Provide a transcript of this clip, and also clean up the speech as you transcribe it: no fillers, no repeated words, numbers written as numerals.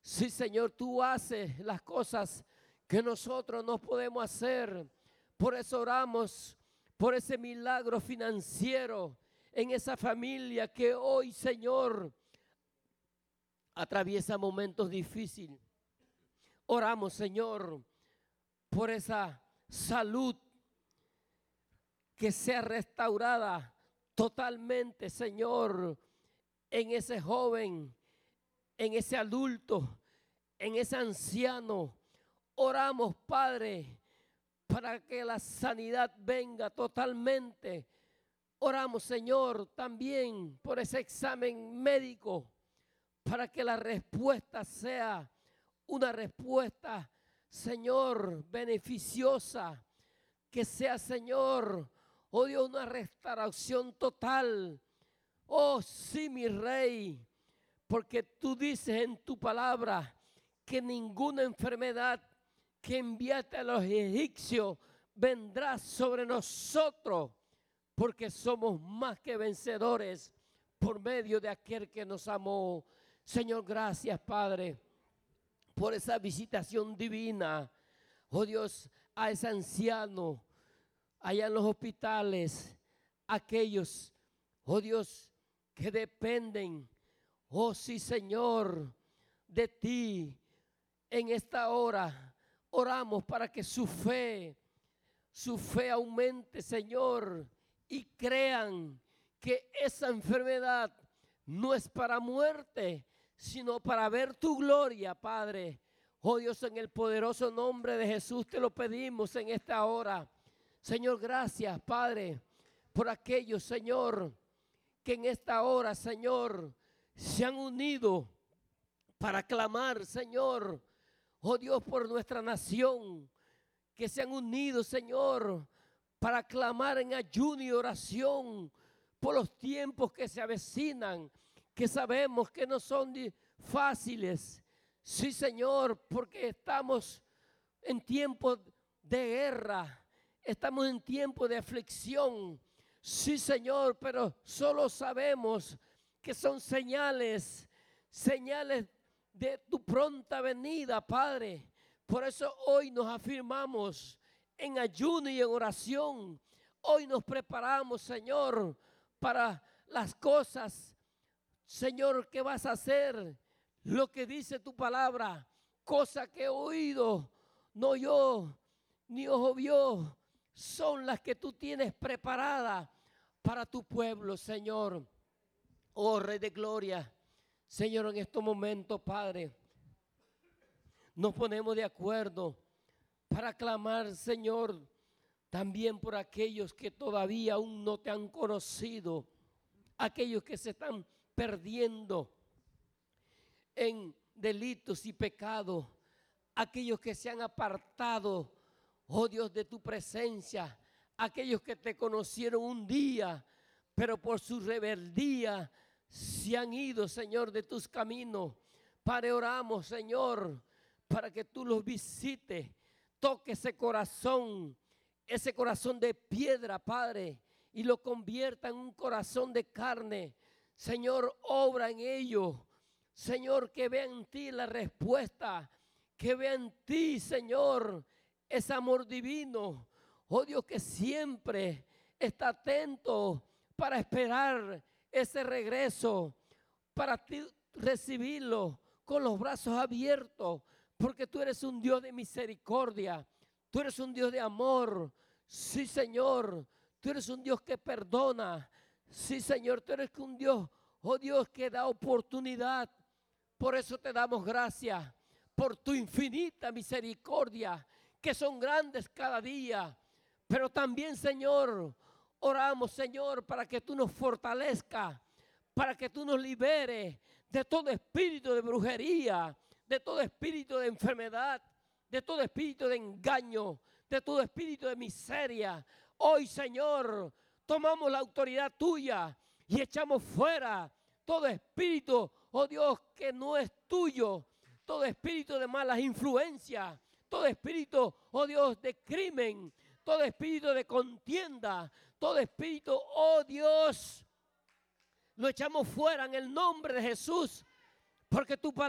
Sí, Señor, tú haces las cosas que nosotros no podemos hacer. Por eso oramos por ese milagro financiero en esa familia que hoy, Señor, atraviesa momentos difíciles. Oramos, Señor, por esa salud que sea restaurada totalmente, Señor, en ese joven, en ese adulto, en ese anciano. Oramos, Padre, para que la sanidad venga totalmente. Oramos, Señor, también por ese examen médico, para que la respuesta sea una respuesta, Señor, beneficiosa. Que sea, Señor, oh Dios, una restauración total. Oh, sí, mi Rey, porque tú dices en tu palabra que ninguna enfermedad que enviaste a los egipcios vendrá sobre nosotros, porque somos más que vencedores por medio de aquel que nos amó. Señor, gracias, Padre, por esa visitación divina. Oh Dios, a ese anciano allá en los hospitales, aquellos, oh Dios, que dependen, oh sí, Señor, de ti. En esta hora oramos para que su fe aumente, Señor, y crean que esa enfermedad no es para muerte, sino para ver tu gloria, Padre. Oh Dios, en el poderoso nombre de Jesús te lo pedimos en esta hora. Señor, gracias, Padre, por aquellos, Señor, que en esta hora, Señor, se han unido para clamar, Señor, oh Dios, por nuestra nación, que se han unido, Señor, para clamar en ayuno y oración por los tiempos que se avecinan, que sabemos que no son fáciles. Sí, Señor, porque estamos en tiempos de guerra, estamos en tiempos de aflicción. Sí, Señor, pero solo sabemos que son señales de tu pronta venida, Padre. Por eso hoy nos afirmamos en ayuno y en oración. Hoy nos preparamos, Señor, para las cosas, Señor, que vas a hacer. Lo que dice tu palabra, cosa que he oído, no yo, ni ojo vio, son las que tú tienes preparadas para tu pueblo, Señor. Oh, Rey de Gloria, Señor, en estos momentos, Padre, nos ponemos de acuerdo para clamar, Señor, también por aquellos que todavía aún no te han conocido, aquellos que se están perdiendo en delitos y pecados, aquellos que se han apartado, oh Dios, de tu presencia, aquellos que te conocieron un día, pero por su rebeldía se han ido, Señor, de tus caminos. Padre, oramos, Señor, para que tú los visites, toque ese corazón de piedra, Padre, y lo convierta en un corazón de carne. Señor, obra en ellos. Señor, que vea en ti la respuesta, que vea en ti, Señor, ese amor divino. Oh Dios, que siempre está atento para esperar ese regreso, para ti recibirlo con los brazos abiertos, porque tú eres un Dios de misericordia, tú eres un Dios de amor. Sí, Señor, tú eres un Dios que perdona. Sí, Señor, tú eres un Dios, oh Dios, que da oportunidad. Por eso te damos gracias por tu infinita misericordia, que son grandes cada día. Pero también, Señor, oramos, Señor, para que tú nos fortalezcas, para que tú nos liberes de todo espíritu de brujería, de todo espíritu de enfermedad, de todo espíritu de engaño, de todo espíritu de miseria. Hoy, Señor, tomamos la autoridad tuya y echamos fuera todo espíritu, oh Dios, que no es tuyo, todo espíritu de malas influencias, todo espíritu, oh Dios, de crimen, todo espíritu de contienda, todo espíritu, oh Dios, lo echamos fuera en el nombre de Jesús, porque tu palabra